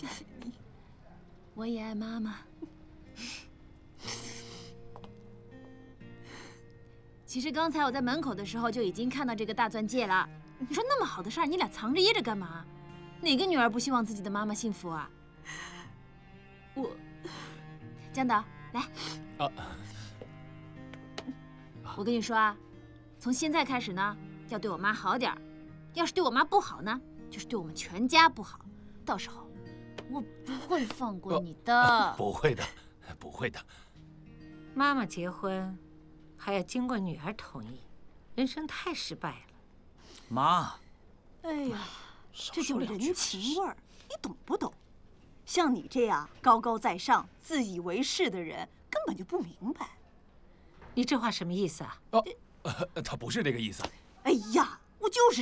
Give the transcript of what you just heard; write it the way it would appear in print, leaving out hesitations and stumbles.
谢谢你。 我也爱妈妈。其实刚才我在门口的时候就已经看到这个大钻戒了。你说那么好的事儿，你俩藏着掖着干嘛？哪个女儿不希望自己的妈妈幸福啊？江导，来。我跟你说啊，从现在开始呢，要对我妈好点儿。要是对我妈不好呢，就是对我们全家不好。到时候，我不会放过你的。 不会的，不会的。 妈妈结婚，还要经过女儿同意，人生太失败了。 妈， 哎呀，这叫人情味儿，你懂不懂？像你这样高高在上、自以为是的人，根本就不明白。 你这话什么意思啊？ 他不是这个意思。 哎呀，我就是